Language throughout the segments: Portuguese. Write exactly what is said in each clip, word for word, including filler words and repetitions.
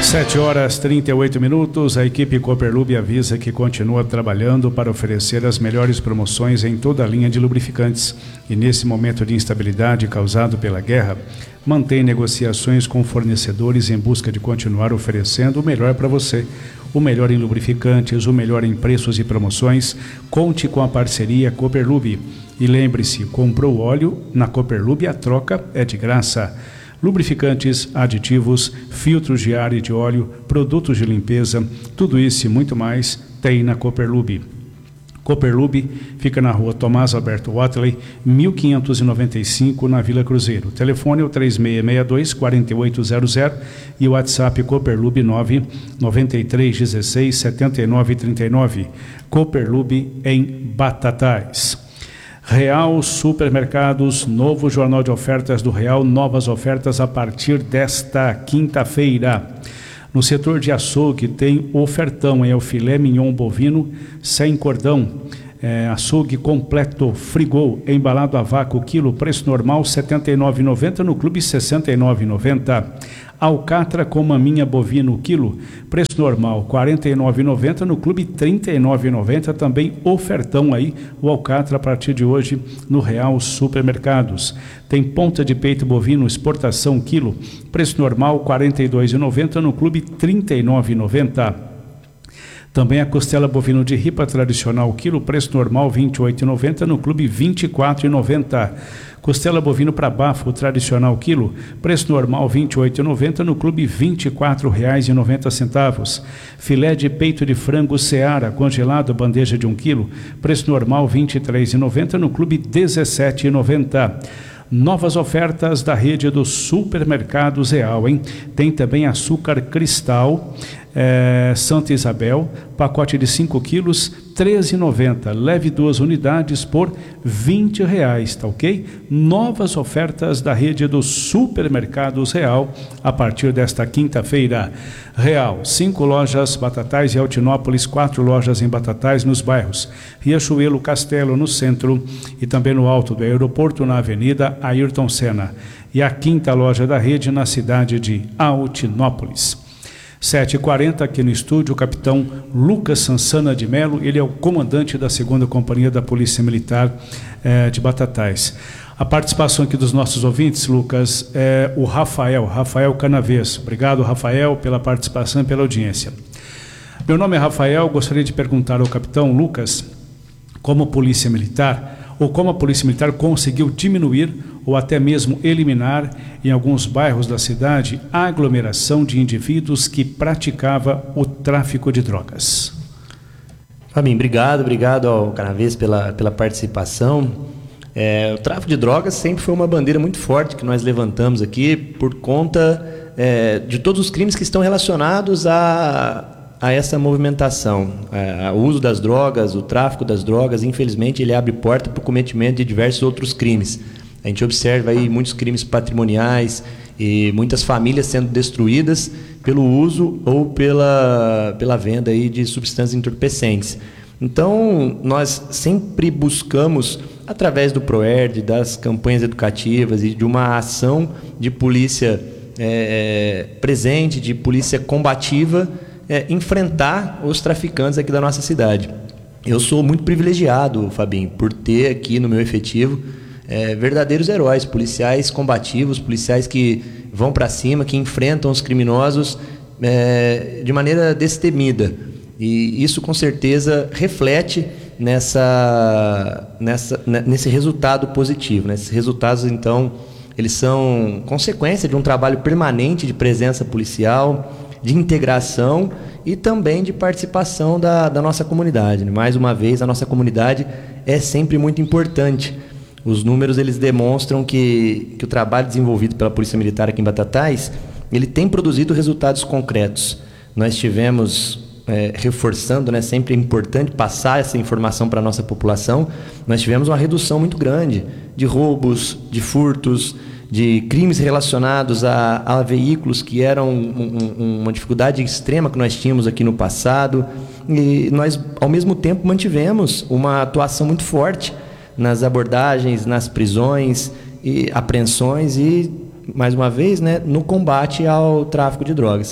sete horas e trinta e oito minutos, a equipe Cooperlube avisa que continua trabalhando para oferecer as melhores promoções em toda a linha de lubrificantes e nesse momento de instabilidade causado pela guerra, mantém negociações com fornecedores em busca de continuar oferecendo o melhor para você. O melhor em lubrificantes, o melhor em preços e promoções. Conte com a parceria Cooperlube. E lembre-se, comprou óleo, na Cooperlube a troca é de graça. Lubrificantes, aditivos, filtros de ar e de óleo, produtos de limpeza, tudo isso e muito mais tem na Cooperlube. Cooperlube fica na rua Tomás Alberto Watley, mil quinhentos e noventa e cinco, na Vila Cruzeiro. O telefone é o três seis seis dois, quatro oito zero zero e o WhatsApp Cooperlube nove nove três um seis sete nove três nove. Cooperlube em Batatais. Real Supermercados, novo jornal de ofertas do Real, novas ofertas a partir desta quinta-feira. No setor de açougue tem ofertão, é o filé mignon bovino sem cordão, é, açougue completo, frigol, embalado a vácuo, quilo, preço normal setenta e nove reais e noventa centavos, no clube sessenta e nove reais e noventa centavos. Alcatra com maminha bovino, quilo, preço normal quarenta e nove reais e noventa centavos, no clube trinta e nove reais e noventa centavos, também ofertão aí, o Alcatra a partir de hoje no Real Supermercados. Tem ponta de peito bovino, exportação, quilo, preço normal quarenta e dois reais e noventa centavos, no clube trinta e nove reais e noventa centavos. Também a costela bovino de ripa tradicional, quilo, preço normal vinte e oito reais e noventa centavos, no clube vinte e quatro reais e noventa centavos. Costela bovino para bafo tradicional, quilo, preço normal vinte e oito reais e noventa centavos, no clube vinte e quatro reais e noventa centavos. Filé de peito de frango Seara congelado, bandeja de um quilo, preço normal vinte e três reais e noventa centavos, no clube dezessete reais e noventa centavos. Novas ofertas da rede dos supermercados Real, hein? Tem também açúcar cristal, é, Santa Isabel, pacote de cinco quilos, treze reais e noventa centavos. Leve duas unidades por vinte reais, tá ok? Novas ofertas da rede dos supermercados Real a partir desta quinta-feira. Real, cinco lojas Batatais e Altinópolis, quatro lojas em Batatais nos bairros Riachuelo, Castelo no centro e também no alto do aeroporto na avenida Ayrton Senna. E a quinta loja da rede na cidade de Altinópolis. sete e quarenta aqui no estúdio, o capitão Lucas Sansana de Melo, ele é o comandante da segunda Companhia da Polícia Militar eh, de Batatais. A participação aqui dos nossos ouvintes, Lucas, é o Rafael, Rafael Canavês. Obrigado, Rafael, pela participação e pela audiência. Meu nome é Rafael, gostaria de perguntar ao capitão Lucas, como Polícia Militar, ou como a Polícia Militar conseguiu diminuir ou até mesmo eliminar em alguns bairros da cidade a aglomeração de indivíduos que praticava o tráfico de drogas. Fabinho, obrigado, obrigado ao Canavês pela, pela participação. É, o tráfico de drogas sempre foi uma bandeira muito forte que nós levantamos aqui por conta é, de todos os crimes que estão relacionados a, a essa movimentação. É, o uso das drogas, o tráfico das drogas, infelizmente, ele abre porta para o cometimento de diversos outros crimes. A gente observa aí muitos crimes patrimoniais e muitas famílias sendo destruídas pelo uso ou pela, pela venda aí de substâncias entorpecentes. Então, nós sempre buscamos, através do PROERD, das campanhas educativas e de uma ação de polícia é, presente, de polícia combativa, é, enfrentar os traficantes aqui da nossa cidade. Eu sou muito privilegiado, Fabinho, por ter aqui no meu efetivo é, verdadeiros heróis, policiais combativos, policiais que vão para cima, que enfrentam os criminosos é, de maneira destemida. E isso, com certeza, reflete nessa, nessa, nesse resultado positivo. Né? Esses resultados, então, eles são consequência de um trabalho permanente de presença policial, de integração e também de participação da, da nossa comunidade. Né? Mais uma vez, a nossa comunidade é sempre muito importante. Os números, eles demonstram que, que o trabalho desenvolvido pela Polícia Militar aqui em Batatais, ele tem produzido resultados concretos. Nós tivemos... É, reforçando, né, sempre é importante passar essa informação para a nossa população, nós tivemos uma redução muito grande de roubos, de furtos, de crimes relacionados a, a veículos que eram um, um, uma dificuldade extrema que nós tínhamos aqui no passado, e nós, ao mesmo tempo, mantivemos uma atuação muito forte nas abordagens, nas prisões e apreensões e, mais uma vez, né, no combate ao tráfico de drogas.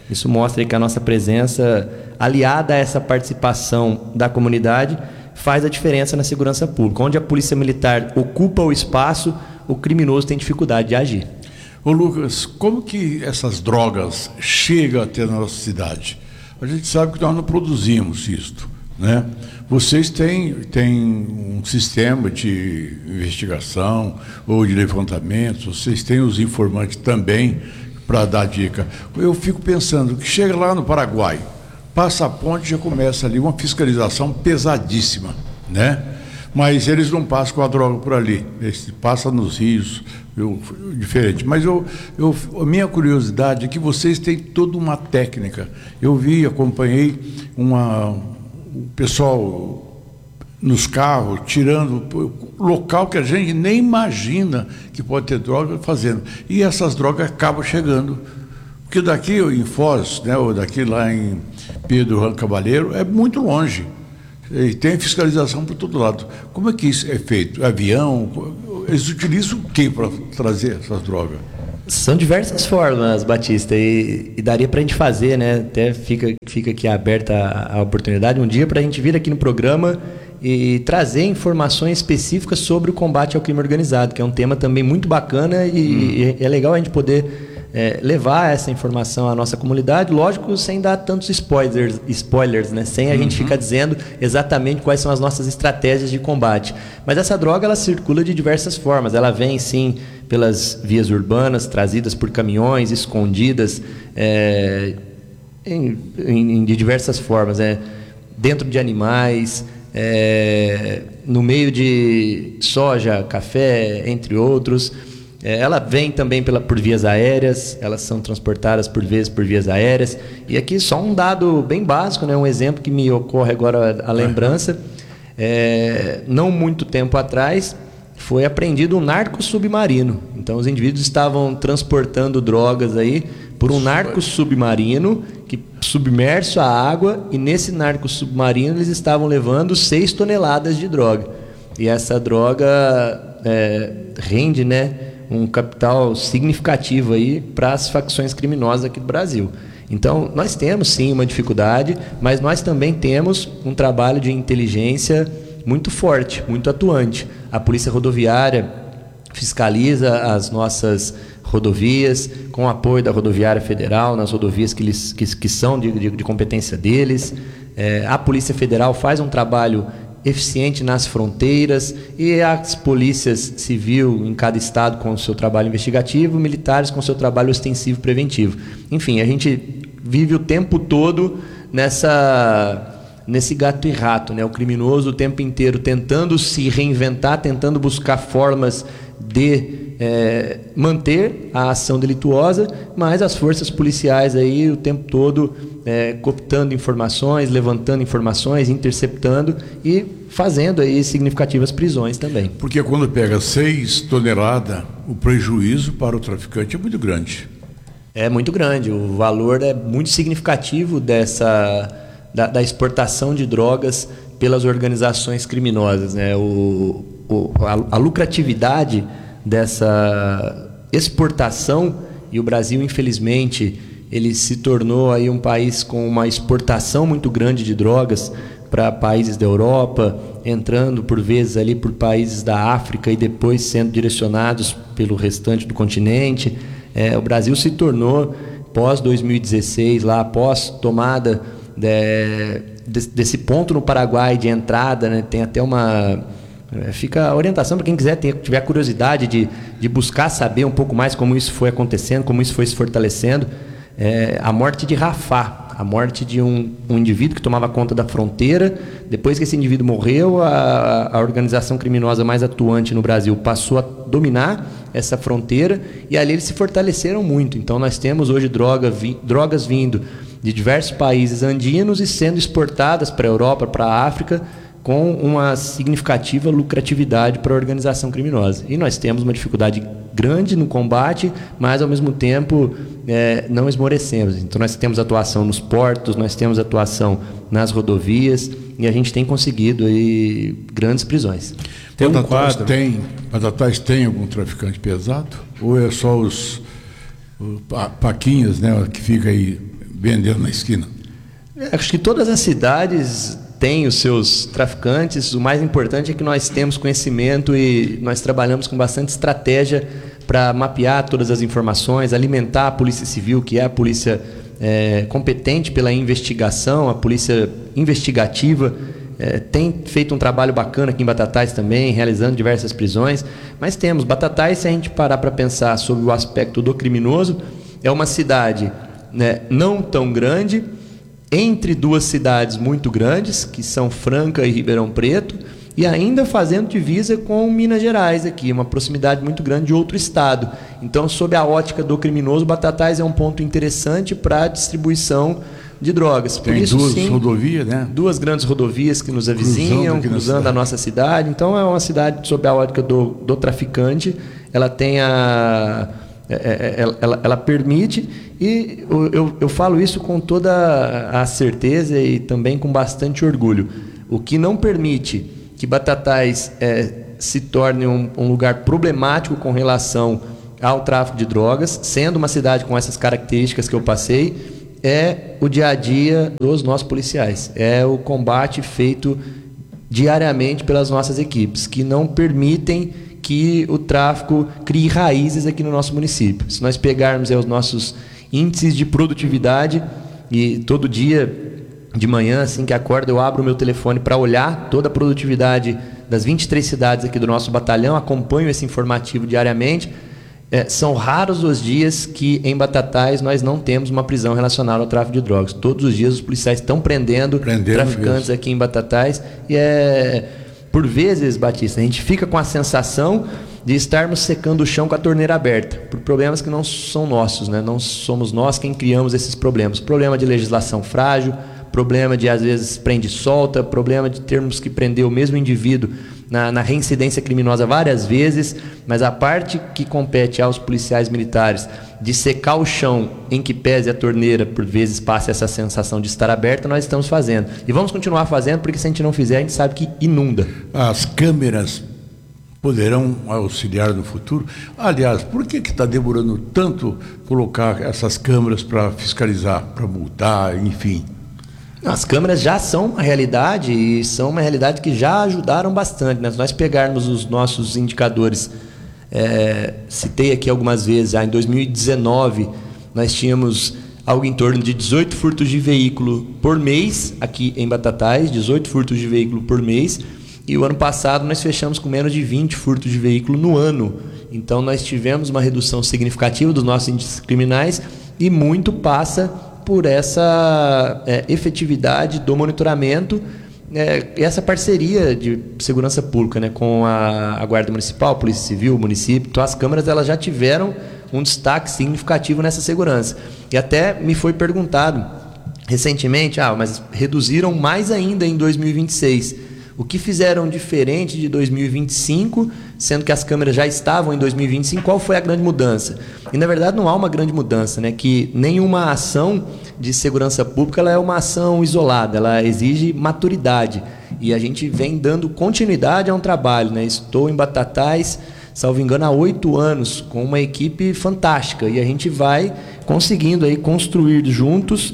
Isso mostra aí que a nossa presença, aliada a essa participação da comunidade, faz a diferença na segurança pública. Onde a polícia militar ocupa o espaço, o criminoso tem dificuldade de agir. Ô Lucas, como que essas drogas chegam até a nossa cidade? A gente sabe que nós não produzimos isto, né? Vocês têm, têm um sistema de investigação ou de levantamento, vocês têm os informantes também para dar dica. Eu fico pensando que chega lá no Paraguai, passa a ponte e já começa ali uma fiscalização pesadíssima, né? Mas eles não passam com a droga por ali, eles passam nos rios, eu, diferente. Mas eu, eu, a minha curiosidade é que vocês têm toda uma técnica. Eu vi, acompanhei uma, o pessoal nos carros, tirando local que a gente nem imagina que pode ter droga fazendo. E essas drogas acabam chegando. Porque daqui em Foz, né, ou daqui lá em Pedro Juan Cabaleiro, é muito longe. E tem fiscalização por todo lado. Como é que isso é feito? Avião? Eles utilizam o que para trazer essas drogas? São diversas formas, Batista, e, e daria para a gente fazer, né? Até fica, fica aqui aberta a, a oportunidade um dia para a gente vir aqui no programa e trazer informações específicas sobre o combate ao crime organizado, que é um tema também muito bacana e, hum. e é legal a gente poder É, levar essa informação à nossa comunidade, lógico, sem dar tantos spoilers, spoilers né? Sem a uhum. gente ficar dizendo exatamente quais são as nossas estratégias de combate. Mas essa droga, ela circula de diversas formas. Ela vem, sim, pelas vias urbanas, trazidas por caminhões, escondidas, é, em, em, de diversas formas. É, dentro de animais, é, no meio de soja, café, entre outros. Ela vem também pela, por vias aéreas, elas são transportadas por vezes por vias aéreas. E aqui só um dado bem básico, né, um exemplo que me ocorre agora a lembrança. É, não muito tempo atrás foi apreendido um narco submarino. Então os indivíduos estavam transportando drogas aí por um narco submarino que submerso à água, e nesse narco submarino eles estavam levando seis toneladas de droga. E essa droga é, rende, né, um capital significativo aí para as facções criminosas aqui do Brasil. Então, nós temos sim uma dificuldade, mas nós também temos um trabalho de inteligência muito forte, muito atuante. A Polícia Rodoviária fiscaliza as nossas rodovias, com o apoio da Rodoviária Federal, nas rodovias que, eles, que, que são de, de, de competência deles. É, a Polícia Federal faz um trabalho eficiente nas fronteiras, e as polícias civil em cada estado com o seu trabalho investigativo, militares com o seu trabalho ostensivo preventivo. Enfim, a gente vive o tempo todo nessa, nesse gato e rato, né? O criminoso o tempo inteiro tentando se reinventar, tentando buscar formas de é, manter a ação delituosa, mas as forças policiais aí o tempo todo é, cooptando informações, levantando informações, interceptando e fazendo aí significativas prisões também. Porque quando pega seis toneladas, o prejuízo para o traficante é muito grande. É muito grande, o valor é muito significativo dessa, da, da exportação de drogas pelas organizações criminosas, né? O, o, a, a lucratividade dessa exportação, e o Brasil, infelizmente, ele se tornou aí um país com uma exportação muito grande de drogas para países da Europa, entrando por vezes ali por países da África e depois sendo direcionados pelo restante do continente. É, o Brasil se tornou, pós dois mil e dezesseis, lá após tomada de, de, desse ponto no Paraguai de entrada, né, tem até uma... Fica a orientação para quem quiser, ter, tiver curiosidade de, de buscar saber um pouco mais como isso foi acontecendo, como isso foi se fortalecendo. É, a morte de Rafah, a morte de um, um indivíduo que tomava conta da fronteira. Depois que esse indivíduo morreu, a, a organização criminosa mais atuante no Brasil passou a dominar essa fronteira, e ali eles se fortaleceram muito. Então nós temos hoje droga, vi, drogas vindo de diversos países andinos e sendo exportadas para a Europa, para a África, com uma significativa lucratividade para a organização criminosa. E nós temos uma dificuldade grande no combate, mas ao mesmo tempo é, não esmorecemos. Então nós temos atuação nos portos, nós temos atuação nas rodovias, e a gente tem conseguido aí grandes prisões. Tem um quadro. Tem, mas atrás tem algum traficante pesado? Ou é só os, os paquinhas, né, que fica aí vendendo na esquina? Acho que todas as cidades têm os seus traficantes. O mais importante é que nós temos conhecimento e nós trabalhamos com bastante estratégia para mapear todas as informações, alimentar a Polícia Civil, que é a polícia é, competente pela investigação, a polícia investigativa. É, tem feito um trabalho bacana aqui em Batatais também, realizando diversas prisões, mas temos Batatais, se a gente parar para pensar sobre o aspecto do criminoso, é uma cidade, né, não tão grande, entre duas cidades muito grandes, que são Franca e Ribeirão Preto, e ainda fazendo divisa com Minas Gerais aqui, uma proximidade muito grande de outro estado. Então, sob a ótica do criminoso, Batatais é um ponto interessante para a distribuição de drogas. Tem Por isso, duas sim, rodovias, né? Duas grandes rodovias que nos avizinham, cruzando, cruzando a nossa cidade. Então, é uma cidade, sob a ótica do, do traficante, ela tem a... Ela, ela, ela permite, e eu, eu, eu falo isso com toda a certeza e também com bastante orgulho. O que não permite que Batatais é, se torne um, um lugar problemático com relação ao tráfico de drogas, sendo uma cidade com essas características que eu passei, é o dia a dia dos nossos policiais, é o combate feito diariamente pelas nossas equipes, que não permitem que o tráfico crie raízes aqui no nosso município. Se nós pegarmos é, os nossos índices de produtividade, e todo dia de manhã, assim que acordo, eu abro o meu telefone para olhar toda a produtividade das vinte e três cidades aqui do nosso batalhão, acompanho esse informativo diariamente. É, são raros os dias que em Batatais nós não temos uma prisão relacionada ao tráfico de drogas. Todos os dias os policiais estão prendendo, prendendo traficantes mesmo aqui em Batatais, e é... Por vezes, Batista, a gente fica com a sensação de estarmos secando o chão com a torneira aberta, por problemas que não são nossos, né? Não somos nós quem criamos esses problemas. Problema de legislação frágil, problema de, às vezes, prende e solta, problema de termos que prender o mesmo indivíduo na, na reincidência criminosa várias vezes, mas a parte que compete aos policiais militares de secar o chão em que pese a torneira, por vezes passe essa sensação de estar aberta, nós estamos fazendo. E vamos continuar fazendo, porque se a gente não fizer, a gente sabe que inunda. As câmeras poderão auxiliar no futuro? Aliás, por que que está demorando tanto colocar essas câmeras para fiscalizar, para multar, enfim? As câmeras já são uma realidade, e são uma realidade que já ajudaram bastante, né? Se nós pegarmos os nossos indicadores, é, citei aqui algumas vezes, já em dois mil e dezenove nós tínhamos algo em torno de dezoito furtos de veículo por mês aqui em Batatais, dezoito furtos de veículo por mês, e o ano passado nós fechamos com menos de vinte furtos de veículo no ano. Então nós tivemos uma redução significativa dos nossos índices criminais, e muito passa por essa é, efetividade do monitoramento, é, essa parceria de segurança pública, né, com a, a Guarda Municipal, Polícia Civil, o município. Então, as câmeras elas já tiveram um destaque significativo nessa segurança. E até me foi perguntado recentemente, ah, mas reduziram mais ainda em dois mil e vinte e seis. O que fizeram diferente de dois mil e vinte e cinco, sendo que as câmeras já estavam em dois mil e vinte e cinco, qual foi a grande mudança? E, na verdade, não há uma grande mudança, né? Que nenhuma ação de segurança pública ela é uma ação isolada, ela exige maturidade. E a gente vem dando continuidade a um trabalho, né? Estou em Batatais, salvo engano, há oito anos, com uma equipe fantástica. E a gente vai conseguindo aí construir juntos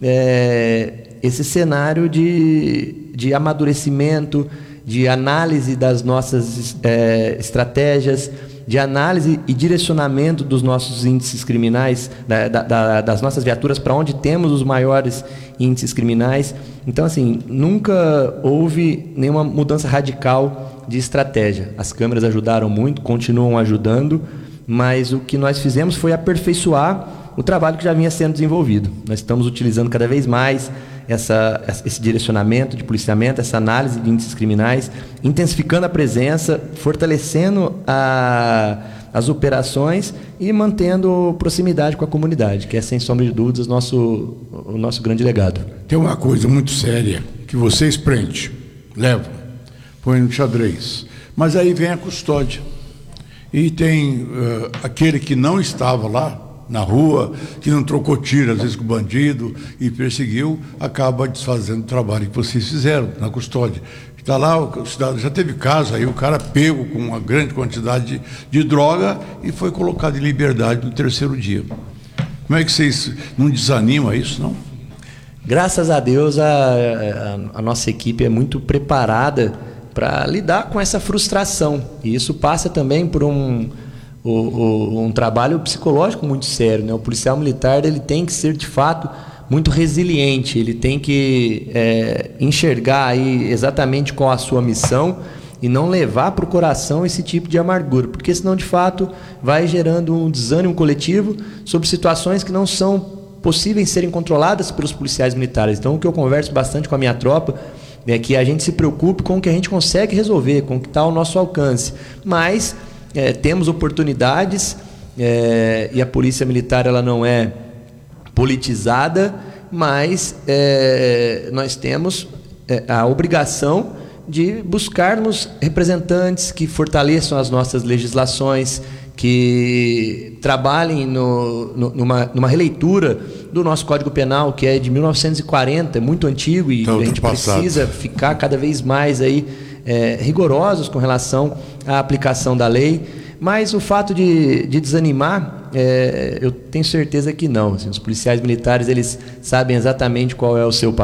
é, esse cenário de... de amadurecimento, de análise das nossas é, estratégias, de análise e direcionamento dos nossos índices criminais, da, da, das nossas viaturas, para onde temos os maiores índices criminais. Então, assim, nunca houve nenhuma mudança radical de estratégia. As câmeras ajudaram muito, continuam ajudando, mas o que nós fizemos foi aperfeiçoar o trabalho que já vinha sendo desenvolvido. Nós estamos utilizando cada vez mais Essa, esse direcionamento de policiamento, essa análise de índices criminais, intensificando a presença, fortalecendo a, as operações e mantendo proximidade com a comunidade, que é, sem sombra de dúvidas, nosso, o nosso grande legado. Tem uma coisa muito séria que vocês prendem, levam, põem no xadrez, mas aí vem a custódia. E tem uh, aquele que não estava lá, na rua, que não trocou tiro, às vezes com o bandido, e perseguiu, acaba desfazendo o trabalho que vocês fizeram na custódia. Está lá, o cidadão, já teve caso aí, o cara pego com uma grande quantidade de, de droga e foi colocado em liberdade no terceiro dia. Como é que vocês não desanimam a isso, não? Graças a Deus, a, a, a nossa equipe é muito preparada para lidar com essa frustração. E isso passa também por um, um, um trabalho psicológico muito sério, né? O policial militar ele tem que ser, de fato, muito resiliente. Ele tem que é, enxergar aí exatamente qual a sua missão e não levar para o coração esse tipo de amargura, porque senão, de fato, vai gerando um desânimo coletivo sobre situações que não são possíveis serem controladas pelos policiais militares. Então, o que eu converso bastante com a minha tropa é que a gente se preocupe com o que a gente consegue resolver, com o que está ao nosso alcance. Mas é, temos oportunidades é, e a polícia militar ela não é politizada, mas é, nós temos é, a obrigação de buscarmos representantes que fortaleçam as nossas legislações, que trabalhem no, no, numa, numa releitura do nosso Código Penal, que é de mil novecentos e quarenta, é muito antigo, e então, a gente precisa ficar cada vez mais aí, é, rigorosos com relação à aplicação da lei. Mas o fato de, de desanimar, é, eu tenho certeza que não. Assim, os policiais militares eles sabem exatamente qual é o seu papel.